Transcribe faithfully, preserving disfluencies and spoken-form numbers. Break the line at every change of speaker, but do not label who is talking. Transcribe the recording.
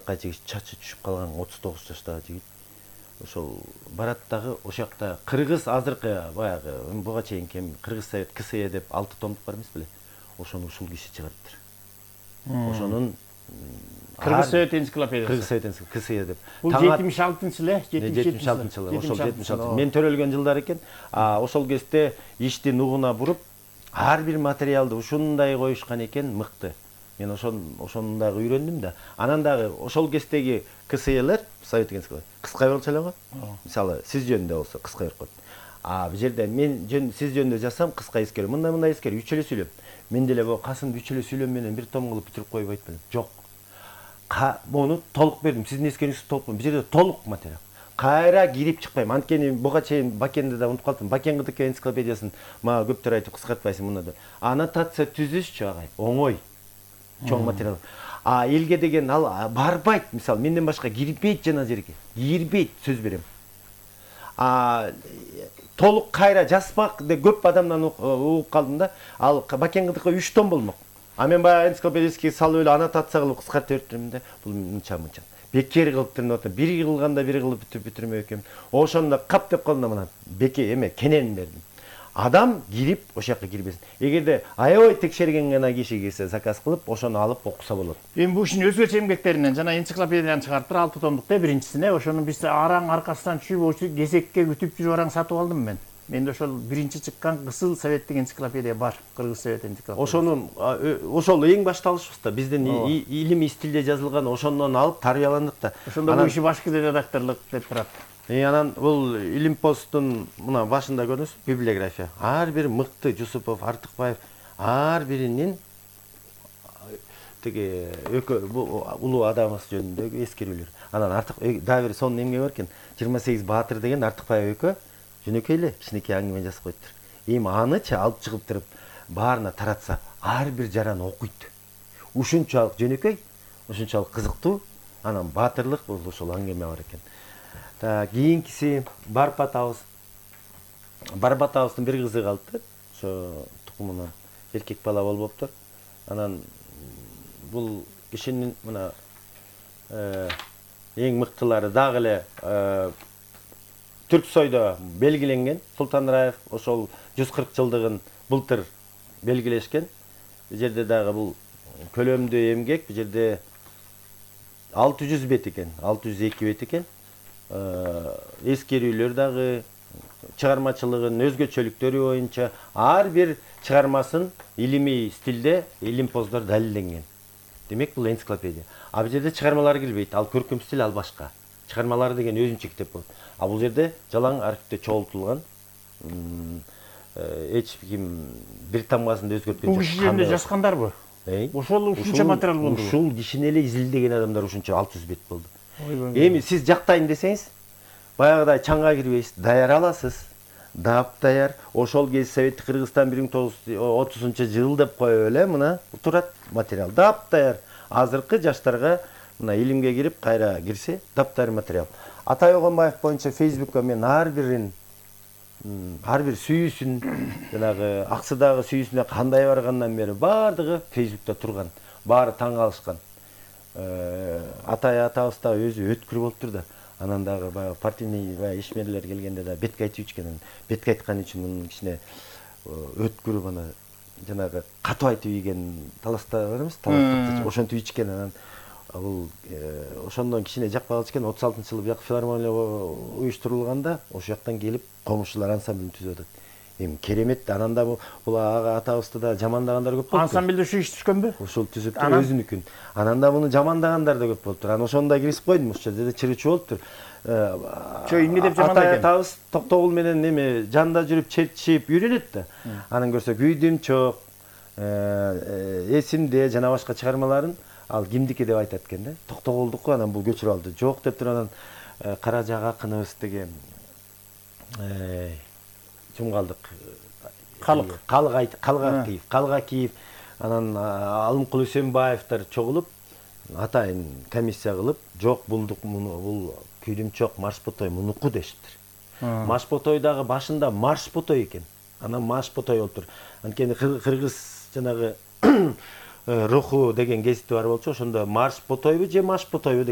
жакка жигит чачы түшүп калган отуз тогуз жаштагы жигит ошол барат дагы ошол жакта кыргыз азыркы баягы буга чейин кем Кыргыз Совет КСЕ деп алты томдук бар эмес беле, ошону ушул киши чыгарыптыр. Ошонун
Кыргыз Совет энциклопедиясы.
Кыргыз Совет энциклопедиясы КСЕ деп.
Бул жетимиш алтынчы жылы,
жетимиш алтынчы жылы, ошол жетимиш алтынчы. Мен төрөлгөн жылдар экен. А ошол кезде ишти нугуна буруп, ар бир материалды ушундай коюшкан экен, мыкты. Мен ошон ошону дагы үйрөндүм да. Анан дагы ошол кездеги КСЕлер, Совет энциклопедиясы кыска болчу эле го. Мисалы, сиз жөнүндө болсо кыска берип койт. А бул жерде мен жөн сиз жөнүндө жазсам кыска эскер. Мындай-мындай эскер, үч эле сүйлөм. Мен деле бу Касымды үч эле сүйлөм менен бир том кылып бүтүрүп койбойт белем. Жок. Мону толук бердим. Сиздин эскериңиз толук. Бул жерде толук материал. Кайра кирип чыкпайм. Анткени буга чейин Бакенди да унутуп калдым. Бакенгидики энциклопедиясын мага көптөр айтып кыскартпайсың муну деп. Аннотация түзүшчү агай. Оңой. Чоң материал. А элге деген ал барбайт. Мисалы, менден башка кирбейт жана жерге. Кирбейт, сөз берем. А толук кайра жазмак деп көп адамдан угуп калдым да. Ал Бакенгидики үч том болмок. А мен баягы энциклопедияский салып эле аннотация кылып кыскартып бериптирмин да. Бул мынча-мынча. Бекер кылыптырмын атам. Бири кылганда бири кылып бүтүрүп бүтүрмөй экем. Ошондо кап деп калдым мына. Беке эме кенен бердим. Адам кирип ошол жака кирбесин. Эгерде аябай текшерген гана киши кирсе заказ кылып, ошону алып окуса болот.
Эми бул ишин өзгөчө эмгектеринен жана энциклопедияны чыгарыптыр алты томдукта биринчисине. Ошону биз араң аркасынан түшүп, кезекке күтүп жүрүп араң сатып алдым мен. Менде ошол биринчи чыккан Кызыл советтик энциклопедия бар. Кыргыз Совет энциклопедиясы.
Ошонун ошол эң башталышыбызда биздин илимий стилде жазылган ошондон алып тарбияландык да.
Ошондо бул иши башкы редакторлук деп турат.
И анан бул Илимпосттун мына башында көрдүңүз библиография. Ар бир мыкты Жусупов, Артыкбаев ар биринин тиги өкө улуу адамыбыз жөнүндөгү эскерүүлөр. Анан Артык дагы бир сонун эмгеги бар экен. жыйырма сегиз баатыр деген Артыкбаев өкө жөнөкөй эле кичинекей аңгеме жазып коюптур. Эми анычы алып чыгып туруп баарына таратса, ар бир жараны окуйт. Ушунчалык жөнөкөй, ушунчалык кызыктуу, анан баатырлык бул ошол аңгеме бар экен. Та кийинкиси Барбат абыз. Барбат абыздын бир кызы калыптыр. Ошо тукумунан эркек бала болбоптур. Анан бул кишинин мына эң мыктылары дагы эле Түрксойдо белгиленген. Султан Раев ошол жүз кырк жылдыгын былтыр белгилешкен. Бул жерде дагы бул көлөмдүү эмгек, бул жерде алты жүз бет экен, алты жүз эки бет экен. Эскерүүлөр дагы чыгармачылыгын өзгөчөлүктөрү боюнча ар бир чыгармасын илимий стилде Илимпоздор далилденген. Демек бул энциклопедия. А бул жерде чыгармалар кирбейт, ал көркөм стиль, ал башка. Чыгармалары деген өзүнчө китеп болот. А бул жерде жалаң архивде чогултулган, эч ким бир тамгасында өзгөрткөн жок.
Бул киши жөнүндө жазгандарбы? Ошол ушунча материал болду.
Ушул кишини эле изилдеген адамдар ушунча алты жүз бет болду. Эми сиз жактайын десеңиз, баягыдай чаңга кирбейсиз, даяр аласыз. Дап даяр. Ошол кез Советтик Кыргызстан бир миң тогуз жүз отузунчу жыл деп коюп эле мына турат материал. Дап даяр. Азыркы жаштарга мына илимге кирип кайра кирсе, дап даяр материал. Атай Огонбаев боюнча Facebookка мен ар бирин ар бир сүйүүсүн, жанагы Аксыдагы сүйүүсүнө кандай баргандан бери бардыгы Facebookта турган. Баары таң калышкан. Атай атабыз да өзү өткүр болуптур да. Анан дагы баягы партийный баягы ишмерлер келгенде да бетке айтып ичкен. Бетке айткан үчүн мунун кичине өткүр бана жанагы катуу айтып ийген таласта бар эмес? Таласта ошентип ичкен. Анан бул ошондон кичине жакпай калыш экен. отуз алтынчы жылы бияк филармония уюштурулганда ошол жактан келип комушулар ансамблин түзүп атат. Эми керемет. Анан да бул атабызды да жамандагандар көп болуптур.
Ансамблде ушу иш түшкөнбү?
Ошол түзүп туруп өзүнүкүн. Анан да муну жамандагандар да көп болуптур. Анан ошондо киришип койдум, ошол жерде чырычуу болуптур.
Чо эмне деп жамандайт экен?
Атабыз Токтогул менен эме жанда жүрүп чечип үйрөнөт да. Анан көрсө күйдүм чок, эсимде жана башка чыгармаларын ал кимдики деп айтат экен да. Токтогулдуку, анан бул көчүрүп алды. Жок деп туруп анан Кара Жак акыныбыз деген Жумгалдык
Калык.
Калгакиев, Калгакиев, анан Алымкул Үсөнбаевдер чогулуп, атайын комиссия кылып, жок булдук муну бул күйдүм чок марш потой мунуку дештир. Марш потойдагы башында марш потой экен. Анан марш потой болуптур. Анткени кыргыз жанагы руху деген гезити бар болчу, ошондо марш потойбу же марш потойбу